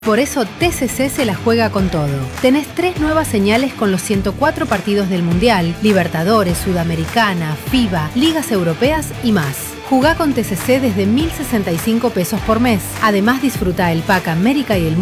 Por eso TCC se la juega con todo. Tenés 3 nuevas señales con los 104 partidos del Mundial, Libertadores, Sudamericana, FIBA, Ligas Europeas y más. Jugá con TCC desde 1.065 pesos por mes. Además, disfruta el pack América y el Mundo